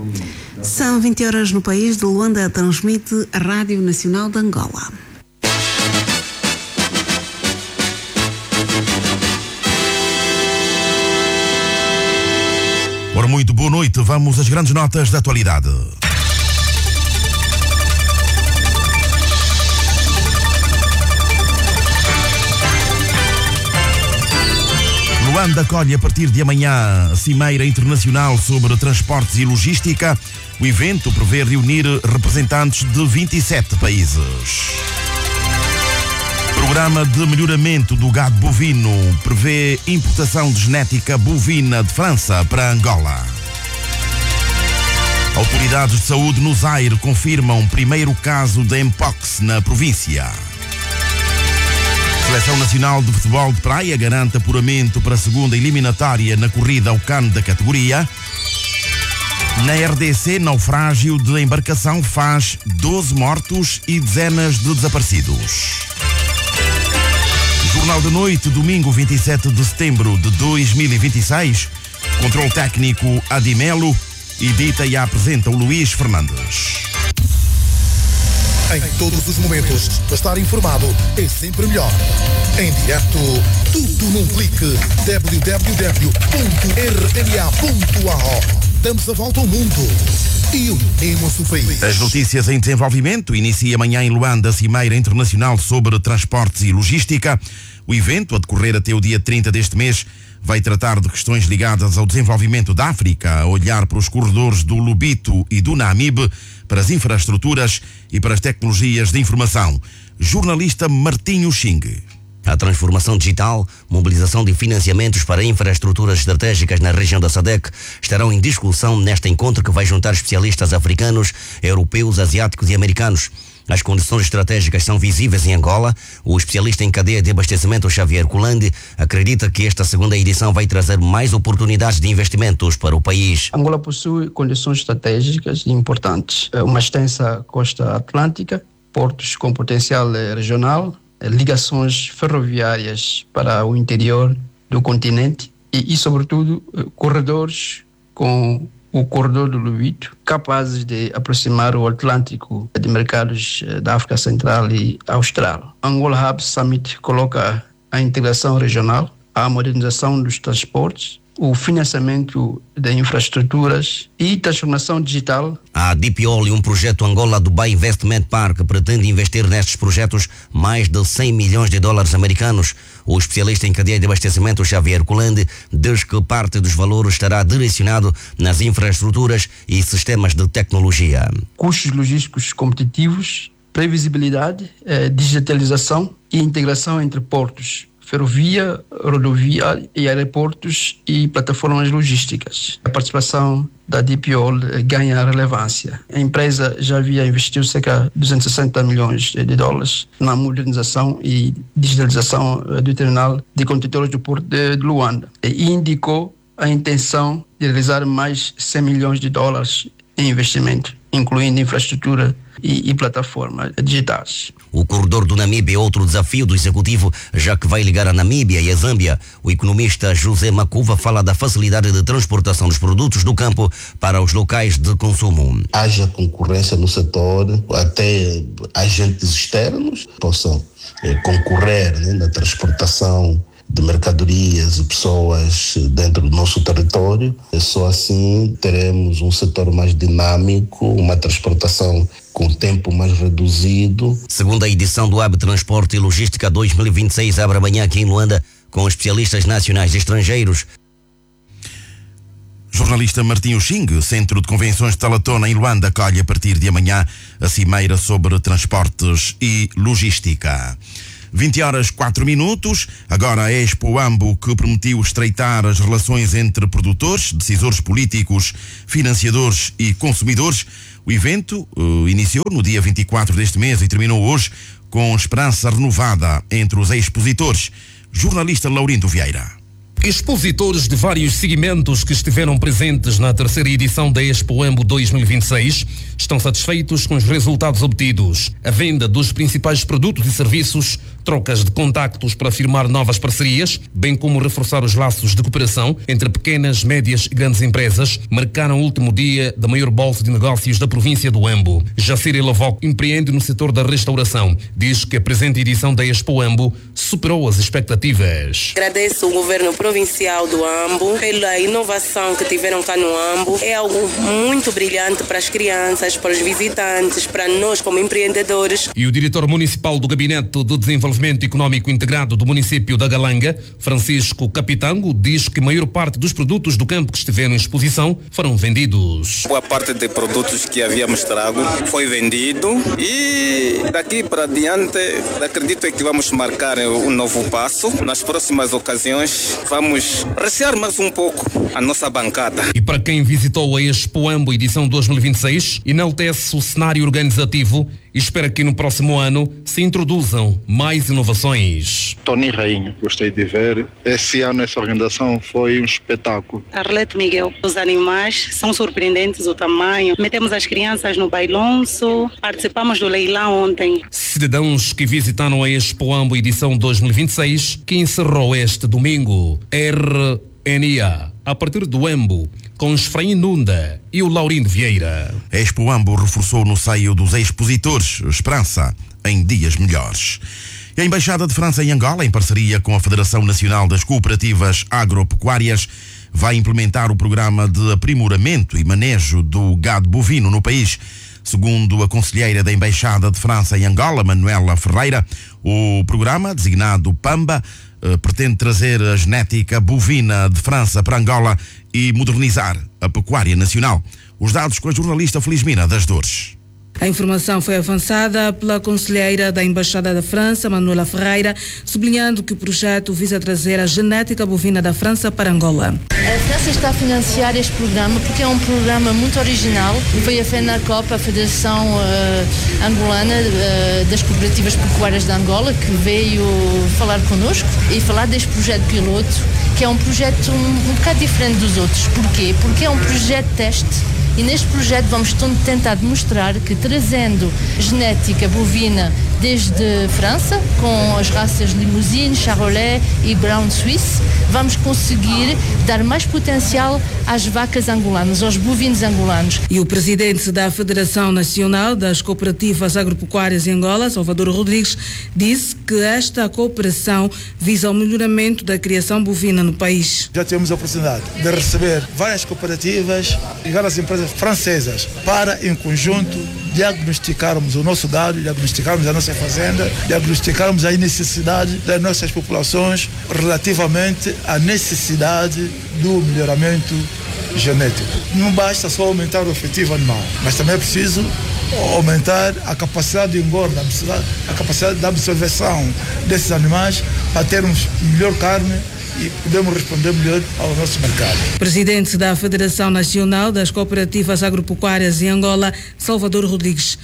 São 20 horas no país de Luanda, transmite a Rádio Nacional de Angola. Ora, muito boa noite. Vamos às grandes notas da atualidade. Luanda acolhe a partir de amanhã a Cimeira Internacional sobre Transportes e Logística. O evento prevê reunir representantes de 27 países. Programa de melhoramento do gado bovino prevê importação de genética bovina de França para Angola. Autoridades de saúde no Zaire confirmam o primeiro caso de Mpox na província. Seleção Nacional de Futebol de Praia garante apuramento para a segunda eliminatória na corrida ao cano da categoria. Na RDC, naufrágio de embarcação faz 12 mortos e dezenas de desaparecidos. Jornal da Noite, domingo 27 de setembro de 2026. Controle técnico Adimelo. Edita e apresenta o Luís Fernandes. Em todos os momentos, estar informado é sempre melhor. Em direto, tudo num clique. www.rma.ao. Damos a volta ao mundo e unimos o país. As notícias em desenvolvimento. Inicia amanhã em Luanda a Cimeira Internacional sobre Transportes e Logística. O evento, a decorrer até o dia 30 deste mês, vai tratar de questões ligadas ao desenvolvimento da África, a olhar para os corredores do Lobito e do Namibe, para as infraestruturas e para as tecnologias de informação. Jornalista Martinho Xing. A transformação digital, mobilização de financiamentos para infraestruturas estratégicas na região da SADC estarão em discussão neste encontro que vai juntar especialistas africanos, europeus, asiáticos e americanos. As condições estratégicas são visíveis em Angola. O especialista em cadeia de abastecimento Xavier Colande acredita que esta segunda edição vai trazer mais oportunidades de investimentos para o país. Angola possui condições estratégicas importantes. Uma extensa costa atlântica, portos com potencial regional, ligações ferroviárias para o interior do continente e sobretudo, corredores com o corredor do Lobito, capazes de aproximar o Atlântico de mercados da África Central e Austral. Angola Hub Summit coloca a integração regional, a modernização dos transportes, o financiamento de infraestruturas e transformação digital. A DeepL e um projeto Angola Dubai Investment Park pretende investir nestes projetos mais de 100 milhões de dólares americanos. O especialista em cadeia de abastecimento Xavier Colande diz que parte dos valores estará direcionado nas infraestruturas e sistemas de tecnologia. Custos logísticos competitivos, previsibilidade, digitalização e integração entre portos, ferrovia, rodovia e aeroportos e plataformas logísticas. A participação da DeepL ganha relevância. A empresa já havia investido cerca de 260 milhões de dólares na modernização e digitalização do terminal de contentores do Porto de Luanda e indicou a intenção de realizar mais 100 milhões de dólares em investimento, incluindo infraestrutura e plataformas digitais. O corredor do Namibe é outro desafio do executivo, já que vai ligar a Namíbia e a Zâmbia. O economista José Macuva fala da facilidade de transportação dos produtos do campo para os locais de consumo. Haja concorrência no setor, até agentes externos possam concorrer na transportação de mercadorias e pessoas dentro do nosso território. Só assim teremos um setor mais dinâmico, uma transportação com tempo mais reduzido. Segunda edição do Hub Transporte e Logística 2026 abre amanhã aqui em Luanda com especialistas nacionais e estrangeiros. Jornalista Martinho Xing, Centro de Convenções de Talatona em Luanda, acolhe a partir de amanhã a Cimeira sobre Transportes e Logística. 20 horas 4 minutos, agora a Expo Ambo, que permitiu estreitar as relações entre produtores, decisores políticos, financiadores e consumidores. O evento iniciou no dia 24 deste mês e terminou hoje com esperança renovada entre os expositores. Jornalista Laurindo Vieira. Expositores de vários segmentos que estiveram presentes na terceira edição da Expo Ambo 2026 estão satisfeitos com os resultados obtidos. A venda dos principais produtos e serviços trocas de contactos para firmar novas parcerias, bem como reforçar os laços de cooperação entre pequenas, médias e grandes empresas, marcaram o último dia da maior bolsa de negócios da província do Ambo. Jacir Lavoc empreende no setor da restauração. Diz que a presente edição da Expo Ambo superou as expectativas. Agradeço o governo provincial do Ambo pela inovação que tiveram cá no Ambo. É algo muito brilhante para as crianças, para os visitantes, para nós como empreendedores. E o diretor municipal do Gabinete de Desenvolvimento Econômico Integrado do município da Galanga, Francisco Capitango, diz que a maior parte dos produtos do campo que estiveram em exposição foram vendidos. Boa parte de produtos que havíamos trago foi vendido e daqui para diante acredito que vamos marcar um novo passo. Nas próximas ocasiões vamos rechear mais um pouco a nossa bancada. E para quem visitou a Expo Ambo edição 2026, enaltece o cenário organizativo e espera que no próximo ano se introduzam mais inovações. Tony Rainho, gostei de ver. Esse ano essa organização foi um espetáculo. Arlete Miguel, os animais são surpreendentes, o tamanho. Metemos as crianças no bailonço, participamos do leilão ontem. Cidadãos que visitaram a Expo Ambo edição 2026, que encerrou este domingo. RNA, a partir do Ambo, com Efraim Nunda e o Laurindo Vieira. A Expo Ambo reforçou no seio dos expositores esperança em dias melhores. A Embaixada de França em Angola, em parceria com a Federação Nacional das Cooperativas Agropecuárias, vai implementar o programa de aprimoramento e manejo do gado bovino no país. Segundo a conselheira da Embaixada de França em Angola, Manuela Ferreira, o programa, designado PAMBA, pretende trazer a genética bovina de França para Angola e modernizar a pecuária nacional. Os dados com a jornalista Felizmina das Dores. A informação foi avançada pela conselheira da Embaixada da França, Manuela Ferreira, sublinhando que o projeto visa trazer a genética bovina da França para Angola. A França está a financiar este programa porque é um programa muito original. Foi a FENACOP, a Federação Angolana das Cooperativas Pecuárias de Angola, que veio falar connosco e falar deste projeto piloto, que é um projeto um bocado diferente dos outros. Porquê? Porque é um projeto teste. E neste projeto vamos tentar demonstrar que trazendo genética bovina desde França, com as raças Limousine, Charolais e Brown Suisse, vamos conseguir dar mais potencial às vacas angolanas, aos bovinos angolanos. E o presidente da Federação Nacional das Cooperativas Agropecuárias em Angola, Salvador Rodrigues, disse que esta cooperação visa o melhoramento da criação bovina no país. Já temos a oportunidade de receber várias cooperativas e várias empresas francesas para, em conjunto, diagnosticarmos o nosso gado, diagnosticarmos a nossa fazenda, diagnosticarmos a necessidade das nossas populações relativamente à necessidade do melhoramento genético. Não basta só aumentar o efetivo animal, mas também é preciso aumentar a capacidade de engorda, a capacidade de absorção desses animais para termos melhor carne e podemos responder melhor ao nosso mercado. Presidente da Federação Nacional das Cooperativas Agropecuárias em Angola, Salvador Rodrigues.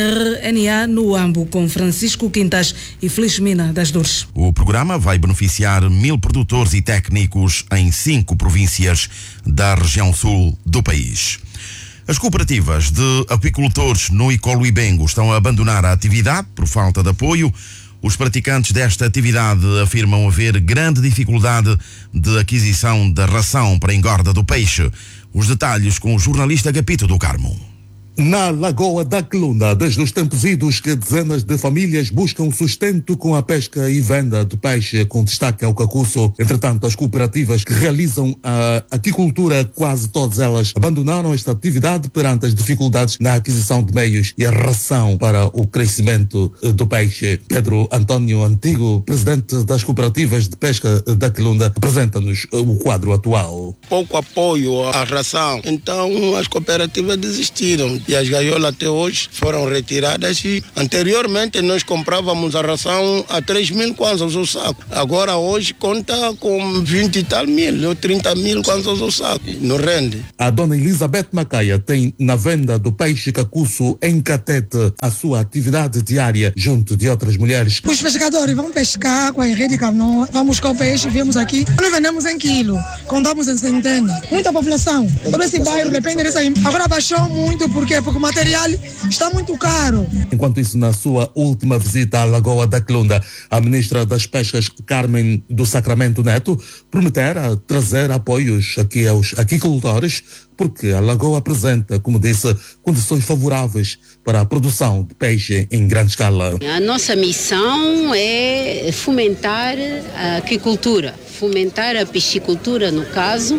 RNA no Ambo, com Francisco Quintas e Felizmina das Dores. O programa vai beneficiar 1.000 produtores e técnicos em 5 províncias da região sul do país. As cooperativas de apicultores no Icolo Ibengo estão a abandonar a atividade por falta de apoio. Os praticantes desta atividade afirmam haver grande dificuldade de aquisição da ração para a engorda do peixe. Os detalhes com o jornalista Agapito do Carmo. Na Lagoa da Queluna, desde os tempos idos que dezenas de famílias buscam sustento com a pesca e venda de peixe, com destaque ao cacuço. Entretanto, as cooperativas que realizam a aquicultura, quase todas elas, abandonaram esta atividade perante as dificuldades na aquisição de meios e a ração para o crescimento do peixe. Pedro António Antigo, presidente das cooperativas de pesca da Queluna, apresenta-nos o quadro atual. Pouco apoio à ração, então as cooperativas desistiram. E as gaiolas até hoje foram retiradas e anteriormente nós comprávamos a ração a 3.000 kwanzas o saco. Agora hoje conta com 20 e tal mil ou 30 mil kwanzas o saco. Não rende. A dona Elizabeth Macaia tem na venda do peixe cacuço em Catete a sua atividade diária junto de outras mulheres. Os pescadores vão pescar com a rede de canoa, vamos com o peixe, viemos aqui, nós vendemos em quilo, contamos em centena. Muita população, todo esse bairro depende dessa. Agora baixou muito porque Porque o material está muito caro. Enquanto isso, na sua última visita à Lagoa da Quilunda, a ministra das Pescas, Carmen do Sacramento Neto, prometera trazer apoios aqui aos aquicultores, porque a Lagoa apresenta, como disse, condições favoráveis para a produção de peixe em grande escala. A nossa missão é fomentar a aquicultura, fomentar a piscicultura, no caso,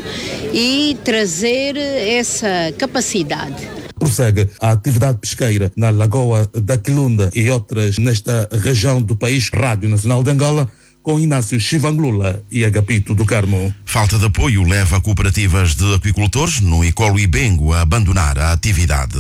e trazer essa capacidade. Prossegue a atividade pesqueira na Lagoa da Quilunda e outras nesta região do país. Rádio Nacional de Angola, com Inácio Chivanglula e Agapito do Carmo. Falta de apoio leva cooperativas de aquicultores no Icolo e Bengo a abandonar a atividade.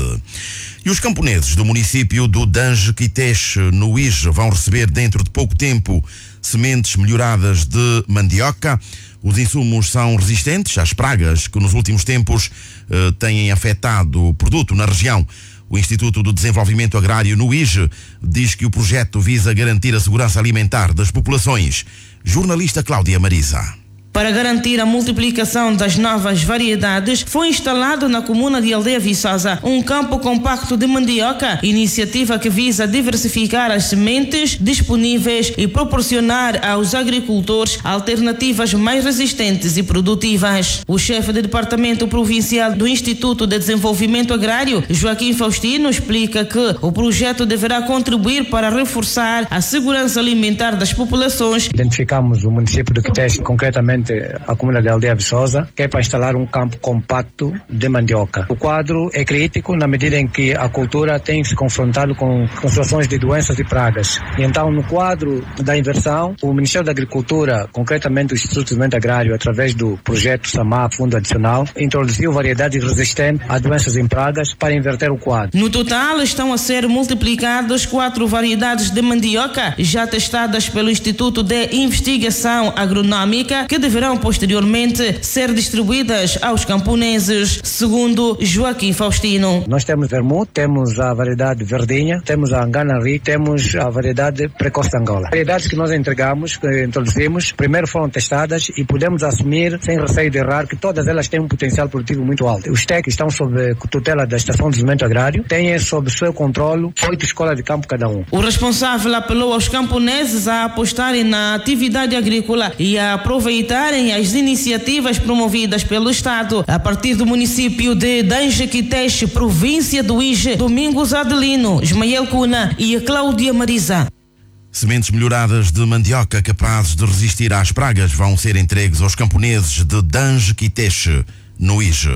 E os camponeses do município do Dange-Quiteche, no Ige, vão receber dentro de pouco tempo sementes melhoradas de mandioca. Os insumos são resistentes às pragas que nos últimos tempos têm afetado o produto na região. O Instituto do Desenvolvimento Agrário no Ige diz que o projeto visa garantir a segurança alimentar das populações. Jornalista Cláudia Marisa. Para garantir a multiplicação das novas variedades, foi instalado na comuna de Aldeia Viçosa um campo compacto de mandioca, iniciativa que visa diversificar as sementes disponíveis e proporcionar aos agricultores alternativas mais resistentes e produtivas. O chefe do Departamento Provincial do Instituto de Desenvolvimento Agrário, Joaquim Faustino, explica que o projeto deverá contribuir para reforçar a segurança alimentar das populações. Identificamos o município de Quiteche, concretamente a comuna de Aldeia Viçosa, que é para instalar um campo compacto de mandioca. O quadro é crítico na medida em que a cultura tem se confrontado com situações de doenças e pragas. E então, no quadro da inversão, o Ministério da Agricultura, concretamente o Instituto de Desenvolvimento Agrário, através do projeto SAMA, Fundo Adicional, introduziu variedades resistentes a doenças e pragas para inverter o quadro. No total, estão a ser multiplicadas 4 variedades de mandioca, já testadas pelo Instituto de Investigação Agronômica, que deverão posteriormente ser distribuídas aos camponeses, segundo Joaquim Faustino. Nós temos vermute, temos a variedade verdinha, temos a Anganari, temos a variedade precoce de Angola. As variedades que nós entregamos, que introduzimos, primeiro foram testadas e podemos assumir, sem receio de errar, que todas elas têm um potencial produtivo muito alto. Os TEC estão sob tutela da Estação de Desenvolvimento Agrário, têm sob seu controle 8 escolas de campo cada um. O responsável apelou aos camponeses a apostarem na atividade agrícola e a aproveitarem as iniciativas promovidas pelo Estado a partir do município de Dange-Quiteche, província do Ige. Domingos Adelino, Ismael Cuna e a Cláudia Marisa. Sementes melhoradas de mandioca capazes de resistir às pragas vão ser entregues aos camponeses de Dange-Quiteche, no Ige.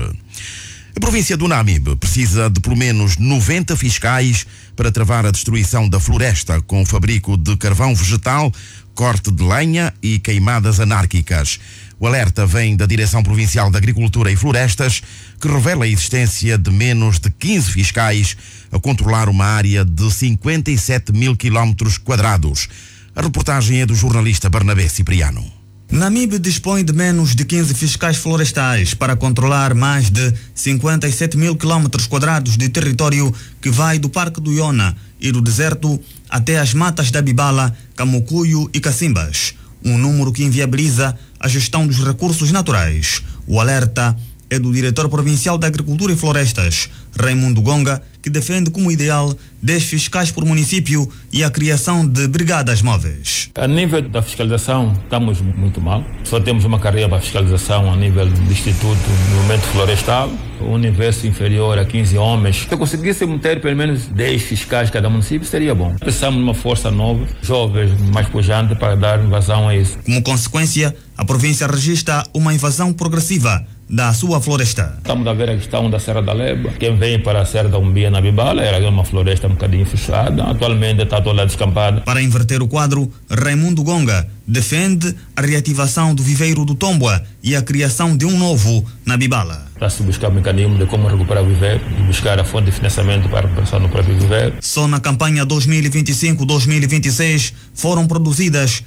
A província do Namibe precisa de pelo menos 90 fiscais para travar a destruição da floresta com o fabrico de carvão vegetal, corte de lenha e queimadas anárquicas. O alerta vem da Direção Provincial de Agricultura e Florestas, que revela a existência de menos de 15 fiscais a controlar uma área de 57 mil quilómetros quadrados. A reportagem é do jornalista Barnabé Cipriano. Namibe dispõe de menos de 15 fiscais florestais para controlar mais de 57 mil quilómetros quadrados de território que vai do Parque do Iona e do deserto até as matas da Bibala, Camucuio e Cacimbas. Um número que inviabiliza a gestão dos recursos naturais. O alerta é do diretor provincial da Agricultura e Florestas, Raimundo Gonga, que defende como ideal 10 fiscais por município e a criação de brigadas móveis. A nível da fiscalização, estamos muito mal. Só temos uma carreira para fiscalização a nível do Instituto de Movimento Florestal, um universo inferior a 15 homens. Se eu conseguisse meter pelo menos 10 fiscais cada município, seria bom. Precisamos de uma força nova, jovens, mais pujante, para dar vazão a isso. Como consequência, a província registra uma invasão progressiva da sua floresta. Estamos a ver a questão da Serra da Leba. Quem vem para a Serra da Umbia, na Bibala, era uma floresta um bocadinho fechada. Atualmente está toda descampada. Para inverter o quadro, Raimundo Gonga defende a reativação do viveiro do Tomboa e a criação de um novo na Bibala. Para se buscar mecanismo de como recuperar o viveiro e buscar a fonte de financiamento para pensar no próprio viveiro. Só na campanha 2025-2026 foram produzidas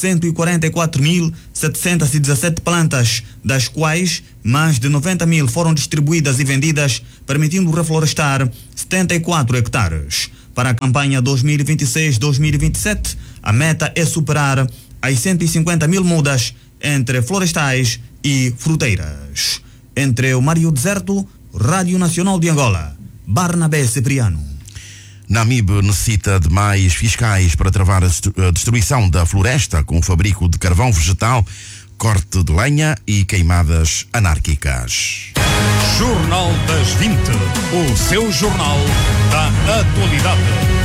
144.717 plantas, das quais mais de 90 mil foram distribuídas e vendidas, permitindo reflorestar 74 hectares. Para a campanha 2026-2027, a meta é superar as 150 mil mudas entre florestais e fruteiras. Entre o Mar e o Deserto, Rádio Nacional de Angola, Barnabé Cipriano. Namibe necessita de mais fiscais para travar a destruição da floresta com o fabrico de carvão vegetal, corte de lenha e queimadas anárquicas. Jornal das 20, o seu jornal da atualidade.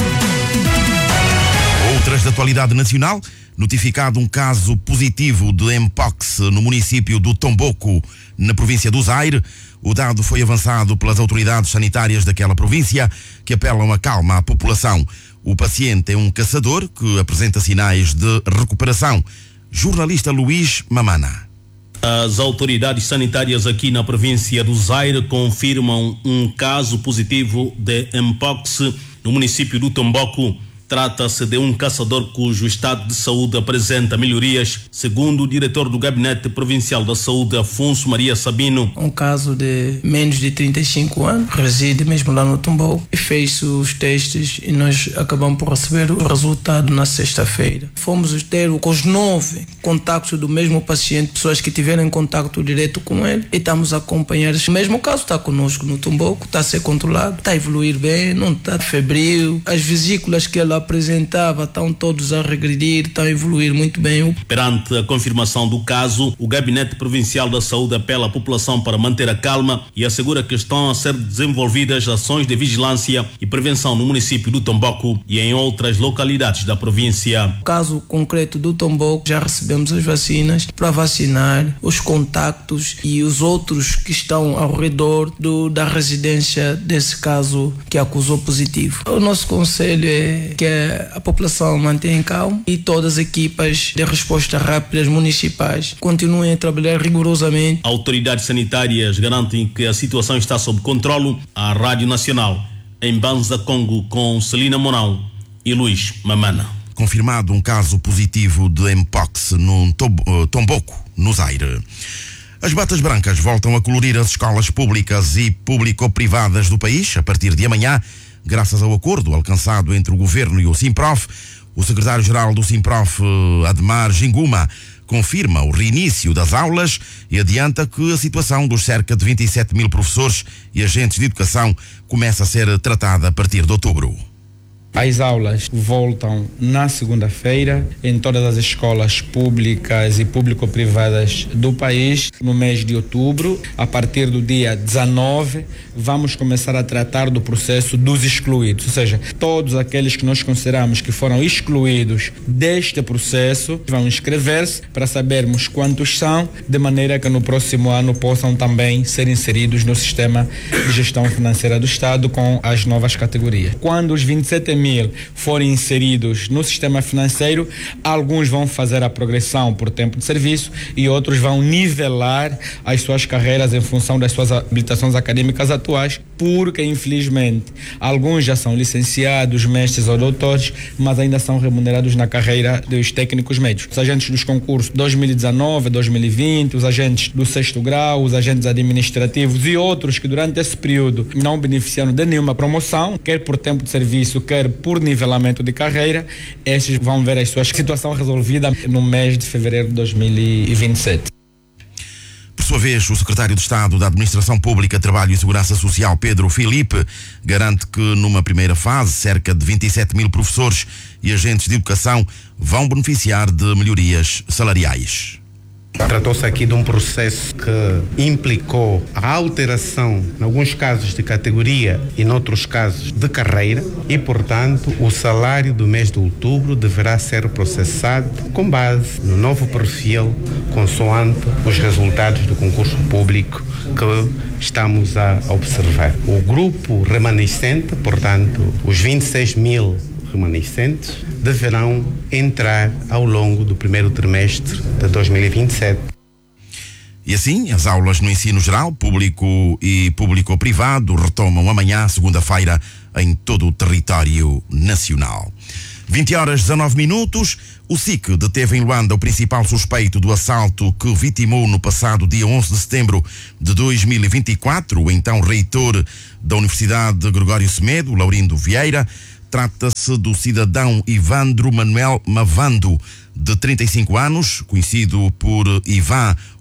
Outras da atualidade nacional, notificado um caso positivo de Mpox no município do Tomboco, na província do Zaire. O dado foi avançado pelas autoridades sanitárias daquela província, que apelam a calma à população. O paciente é um caçador que apresenta sinais de recuperação. Jornalista Luís Mamana. As autoridades sanitárias aqui na província do Zaire confirmam um caso positivo de Mpox no município do Tomboco. Trata-se de um caçador cujo estado de saúde apresenta melhorias, segundo o diretor do Gabinete Provincial da Saúde, Afonso Maria Sabino. Um caso de menos de 35 anos, reside mesmo lá no Tomboco, e fez os testes e nós acabamos por receber o resultado na sexta-feira. Fomos ter com os 9 contactos do mesmo paciente, pessoas que tiveram contato direto com ele, e estamos a acompanhar. O mesmo caso está conosco no Tomboco, está a ser controlado, está a evoluir bem, não está febril. As vesículas que ele apresentava estão todos a regredir, estão a evoluir muito bem. Perante a confirmação do caso, o Gabinete Provincial da Saúde apela à população para manter a calma e assegura que estão a ser desenvolvidas ações de vigilância e prevenção no município do Tomboco e em outras localidades da província. No caso concreto do Tomboco, já recebemos as vacinas para vacinar os contactos e os outros que estão ao redor da residência desse caso que acusou positivo. O nosso conselho é que a população mantenha calma e todas as equipas de resposta rápidas municipais continuem a trabalhar rigorosamente. Autoridades sanitárias garantem que a situação está sob controle. A Rádio Nacional em Banza, Congo, com Celina Monão e Luís Mamana. Confirmado um caso positivo de Mpox no Tomboco, no Zaire. As batas brancas voltam a colorir as escolas públicas e público-privadas do país a partir de amanhã, graças ao acordo alcançado entre o Governo e o Simprof. O secretário-geral do Simprof, Ademar Ginguma, confirma o reinício das aulas e adianta que a situação dos cerca de 27 mil professores e agentes de educação começa a ser tratada a partir de outubro. As aulas voltam na segunda-feira em todas as escolas públicas e público-privadas do país no mês de outubro. A partir do dia 19, vamos começar a tratar do processo dos excluídos, ou seja, todos aqueles que nós consideramos que foram excluídos deste processo vão inscrever-se para sabermos quantos são, de maneira que no próximo ano possam também ser inseridos no sistema de gestão financeira do Estado com as novas categorias. Quando os 27 mil forem inseridos no sistema financeiro, alguns vão fazer a progressão por tempo de serviço e outros vão nivelar as suas carreiras em função das suas habilitações acadêmicas atuais, porque infelizmente alguns já são licenciados, mestres ou doutores, mas ainda são remunerados na carreira dos técnicos médios. Os agentes dos concursos 2019, 2020, os agentes do 6º grau, os agentes administrativos e outros que durante esse período não beneficiaram de nenhuma promoção, quer por tempo de serviço, quer por nivelamento de carreira, esses vão ver a sua situação resolvida no mês de fevereiro de 2027. Por sua vez, o secretário de Estado da Administração Pública, Trabalho e Segurança Social, Pedro Filipe, garante que numa primeira fase, cerca de 27 mil professores e agentes de educação vão beneficiar de melhorias salariais. Tratou-se aqui de um processo que implicou a alteração, em alguns casos de categoria e em outros casos de carreira, e, portanto, o salário do mês de outubro deverá ser processado com base no novo perfil, consoante os resultados do concurso público que estamos a observar. O grupo remanescente, portanto, os 26 mil remanescentes, deverão entrar ao longo do primeiro trimestre de 2027. E assim, as aulas no ensino geral, público e público-privado, retomam amanhã, segunda-feira, em todo o território nacional. 20h19, o SIC deteve em Luanda o principal suspeito do assalto que vitimou no passado dia 11 de setembro de 2024, o então reitor da Universidade Gregório Semedo, Laurindo Vieira. Trata-se do cidadão Ivandro Manuel Mavando, de 35 anos, conhecido por Ivan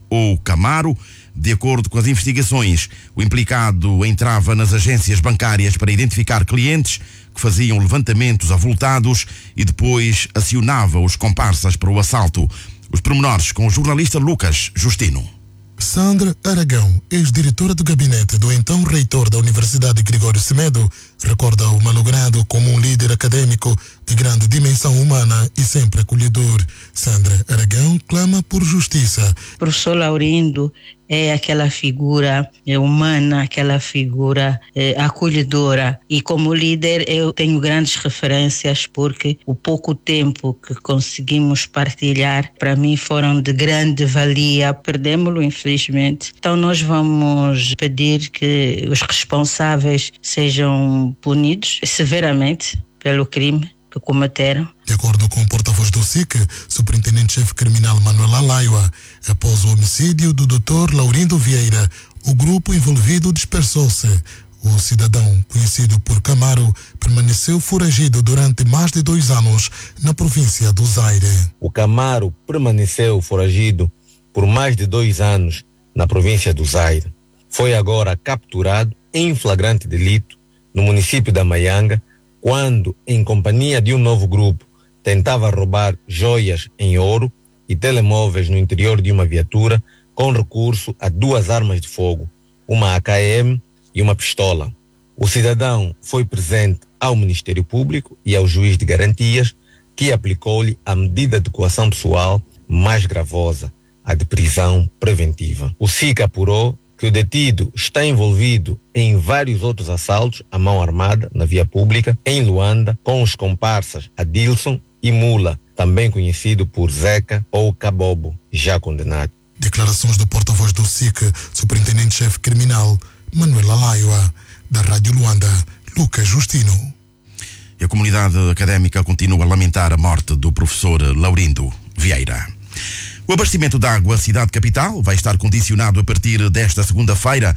ou Camaro. De acordo com as investigações, o implicado entrava nas agências bancárias para identificar clientes que faziam levantamentos avultados e depois acionava os comparsas para o assalto. Os pormenores com o jornalista Lucas Justino. Sandra Aragão, ex-diretora do gabinete do então reitor da Universidade Gregório Semedo, recorda o malogrado como um líder acadêmico de grande dimensão humana e sempre acolhedor. Sandra Aragão clama por justiça. O professor Laurindo é aquela figura humana, aquela figura acolhedora, e como líder eu tenho grandes referências porque o pouco tempo que conseguimos partilhar para mim foram de grande valia. Perdemos-lo infelizmente, então nós vamos pedir que os responsáveis sejam punidos severamente pelo crime que cometeram. De acordo com o porta-voz do SIC, superintendente-chefe criminal Manuel Alaiwa, após o homicídio do Dr. Laurindo Vieira, o grupo envolvido dispersou-se. O cidadão, conhecido por Camaro, permaneceu foragido durante mais de 2 anos na província do Zaire. O Camaro permaneceu foragido por mais de 2 anos na província do Zaire. Foi agora capturado em flagrante delito no município da Maianga, quando, em companhia de um novo grupo, tentava roubar joias em ouro e telemóveis no interior de uma viatura com recurso a 2 armas de fogo, uma AKM e uma pistola. O cidadão foi presente ao Ministério Público e ao juiz de garantias, que aplicou-lhe a medida de coação pessoal mais gravosa, a de prisão preventiva. O SIC apurou que o detido está envolvido em vários outros assaltos à mão armada na via pública em Luanda com os comparsas Adilson e Mula, também conhecido por Zeca ou Cabobo, já condenado. Declarações do porta-voz do SIC, superintendente-chefe criminal Manuel Alaiwa, da Rádio Luanda, Lucas Justino. E a comunidade académica continua a lamentar a morte do professor Laurindo Vieira. O abastecimento de água à cidade capital vai estar condicionado a partir desta segunda-feira,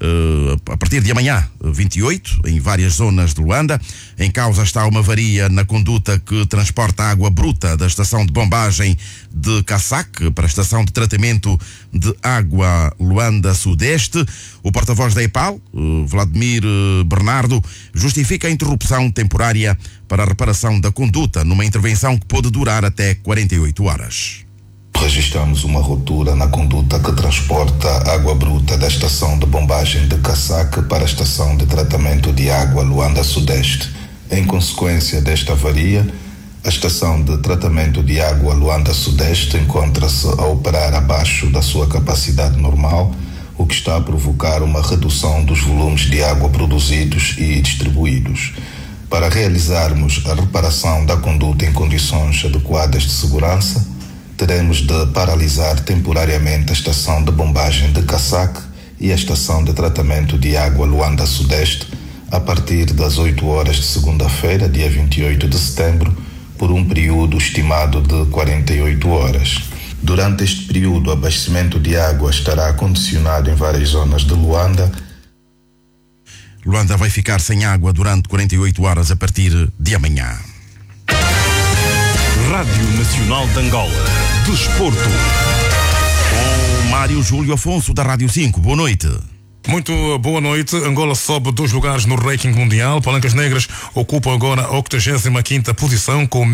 a partir de amanhã, 28, em várias zonas de Luanda. Em causa está uma avaria na conduta que transporta água bruta da estação de bombagem de Cassac para a estação de tratamento de água Luanda Sudeste. O porta-voz da EPAL, Vladimir Bernardo, justifica a interrupção temporária para a reparação da conduta numa intervenção que pode durar até 48 horas. Registramos uma ruptura na conduta que transporta água bruta da estação de bombagem de Cassac para a estação de tratamento de água Luanda Sudeste. Em consequência desta avaria, a estação de tratamento de água Luanda Sudeste encontra-se a operar abaixo da sua capacidade normal, o que está a provocar uma redução dos volumes de água produzidos e distribuídos. Para realizarmos a reparação da conduta em condições adequadas de segurança, teremos de paralisar temporariamente a estação de bombagem de Cassac e a estação de tratamento de água Luanda Sudeste a partir das 8 horas de segunda-feira, dia 28 de setembro, por um período estimado de 48 horas. Durante este período, o abastecimento de água estará condicionado em várias zonas de Luanda. Luanda vai ficar sem água durante 48 horas a partir de amanhã. Rádio Nacional de Angola. Desporto. Com Mário Júlio Afonso, da Rádio 5. Boa noite. Muito boa noite. Angola sobe 2 lugares no ranking mundial. Palancas Negras ocupa agora a 85ª posição com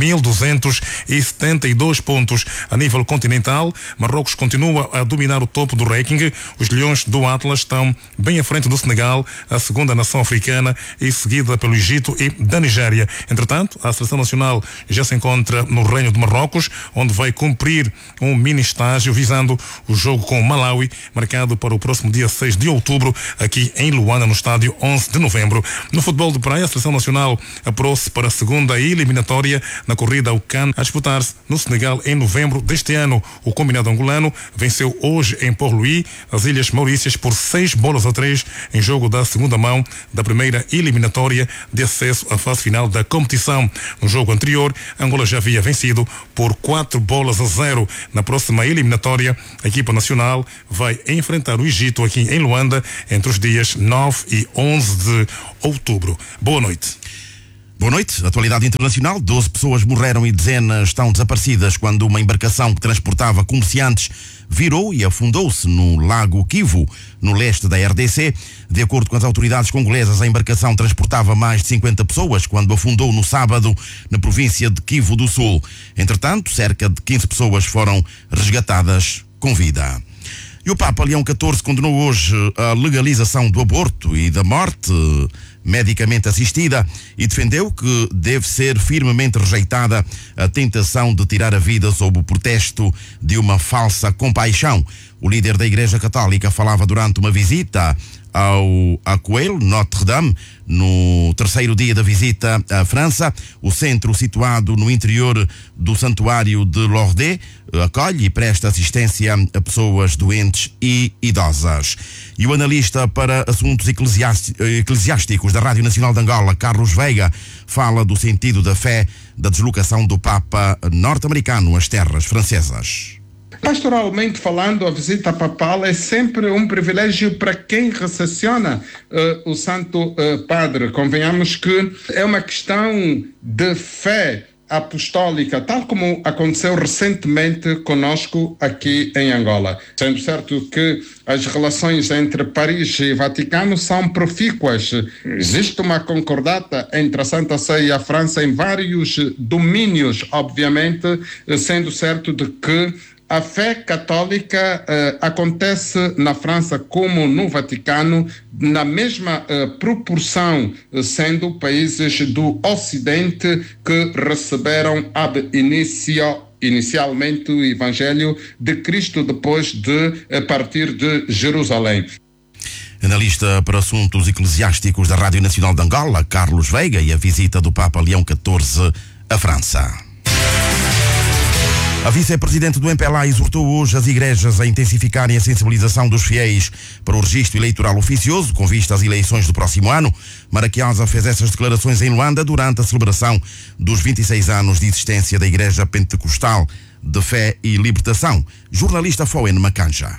1.272 pontos. A nível continental, Marrocos continua a dominar o topo do ranking. Os Leões do Atlas estão bem à frente do Senegal, a segunda nação africana, e seguida pelo Egito e da Nigéria. Entretanto, a seleção nacional já se encontra no Reino de Marrocos, onde vai cumprir um mini estágio visando o jogo com o Malawi, marcado para o próximo dia 6 de outubro, aqui em Luanda, no estádio 11 de novembro. No futebol de praia, a seleção nacional apurou-se para a segunda eliminatória na corrida ao CAN, a disputar-se no Senegal em novembro deste ano. O combinado angolano venceu hoje em Port-Louis as Ilhas Maurícias por 6-3 em jogo da segunda mão da primeira eliminatória de acesso à fase final da competição. No jogo anterior, Angola já havia vencido por 4-0. Na próxima eliminatória, a equipa nacional vai enfrentar o Egito aqui em Luanda entre os dias 9 e 11 de outubro. Boa noite. Boa noite. Atualidade internacional. 12 pessoas morreram e dezenas estão desaparecidas quando uma embarcação que transportava comerciantes virou e afundou-se no lago Kivu, no leste da RDC. De acordo com as autoridades congolesas, a embarcação transportava mais de 50 pessoas quando afundou no sábado na província de Kivu do Sul. Entretanto, cerca de 15 pessoas foram resgatadas com vida. E o Papa Leão XIV condenou hoje a legalização do aborto e da morte medicamente assistida e defendeu que deve ser firmemente rejeitada a tentação de tirar a vida sob o pretexto de uma falsa compaixão. O líder da Igreja Católica falava durante uma visita ao Aquel, Notre-Dame, no terceiro dia da visita à França. O centro, situado no interior do santuário de Lourdes, acolhe e presta assistência a pessoas doentes e idosas. E o analista para assuntos eclesiásticos da Rádio Nacional de Angola, Carlos Veiga, fala do sentido da fé da deslocação do Papa norte-americano às terras francesas. Pastoralmente falando, a visita papal é sempre um privilégio para quem recepciona o Santo Padre. Convenhamos que é uma questão de fé apostólica, tal como aconteceu recentemente conosco aqui em Angola. Sendo certo que as relações entre Paris e Vaticano são profícuas. Existe uma concordata entre a Santa Sé e a França em vários domínios, obviamente, sendo certo de que a fé católica acontece na França como no Vaticano na mesma proporção, sendo países do Ocidente que receberam ab início inicialmente o Evangelho de Cristo depois de partir de Jerusalém. Analista para assuntos eclesiásticos da Rádio Nacional de Angola, Carlos Veiga, e a visita do Papa Leão XIV à França. A vice-presidente do MPLA exortou hoje as igrejas a intensificarem a sensibilização dos fiéis para o registro eleitoral oficioso com vista às eleições do próximo ano. Maraquiosa fez essas declarações em Luanda durante a celebração dos 26 anos de existência da Igreja Pentecostal de Fé e Libertação. Jornalista Foen Macanja.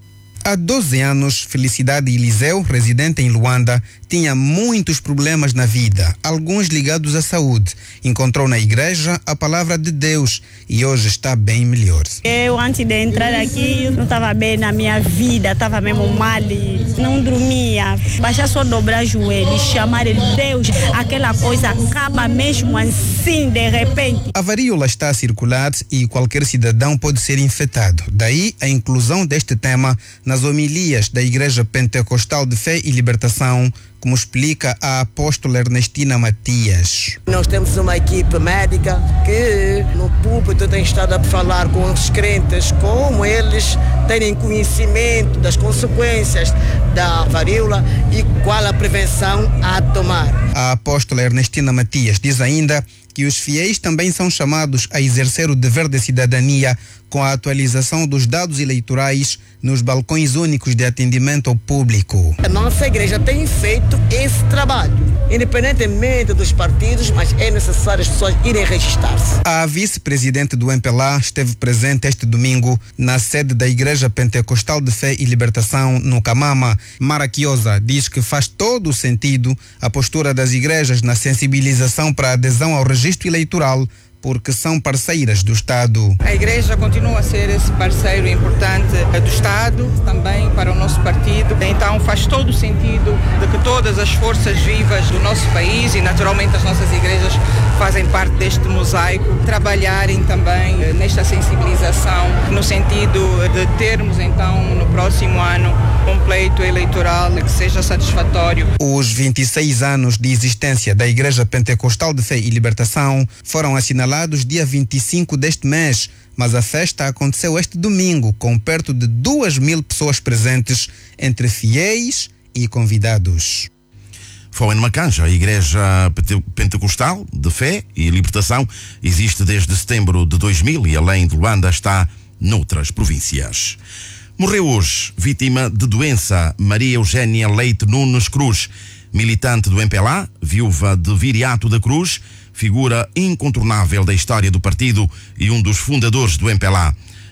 Há 12 anos, Felicidade Eliseu, residente em Luanda, tinha muitos problemas na vida, alguns ligados à saúde. Encontrou na igreja a palavra de Deus e hoje está bem melhor. Eu, antes de entrar aqui, não estava bem na minha vida, estava mesmo mal, não dormia. Basta só dobrar joelhos, chamar Deus, aquela coisa acaba mesmo assim, de repente. A varíola está a circular e qualquer cidadão pode ser infectado. Daí a inclusão deste tema nas homilias da Igreja Pentecostal de Fé e Libertação, como explica a apóstola Ernestina Matias. Nós temos uma equipe médica que no púlpito tem estado a falar com os crentes como eles terem conhecimento das consequências da varíola e qual a prevenção a tomar. A apóstola Ernestina Matias diz ainda que os fiéis também são chamados a exercer o dever de cidadania com a atualização dos dados eleitorais nos balcões únicos de atendimento ao público. A nossa igreja tem feito esse trabalho, independentemente dos partidos, mas é necessário as pessoas irem registrar-se. A vice-presidente do MPLA esteve presente este domingo na sede da Igreja Pentecostal de Fé e Libertação, no Camama. Maraquiosa diz que faz todo o sentido a postura das igrejas na sensibilização para a adesão ao registro eleitoral, porque são parceiras do Estado. A Igreja continua a ser esse parceiro importante do Estado, também para o nosso partido. Então faz todo o sentido de que todas as forças vivas do nosso país e naturalmente as nossas igrejas fazem parte deste mosaico, trabalharem também nesta sensibilização, no sentido de termos então no próximo ano um pleito eleitoral que seja satisfatório. Os 26 anos de existência da Igreja Pentecostal de Fé e Libertação foram assinalados dia 25 deste mês, mas a festa aconteceu este domingo com perto de 2.000 pessoas presentes, entre fiéis e convidados. Foi em Macanja, a Igreja Pentecostal de Fé e Libertação existe desde setembro de 2000 e além de Luanda está noutras províncias. Morreu hoje, vítima de doença, Maria Eugénia Leite Nunes Cruz, militante do MPLA, viúva de Viriato da Cruz, figura incontornável da história do partido e um dos fundadores do MPLA.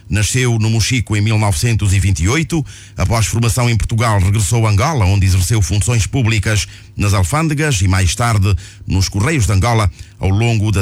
Nasceu no Mochico em 1928. Após formação em Portugal, regressou a Angola, onde exerceu funções públicas nas alfândegas e mais tarde nos Correios de Angola ao longo da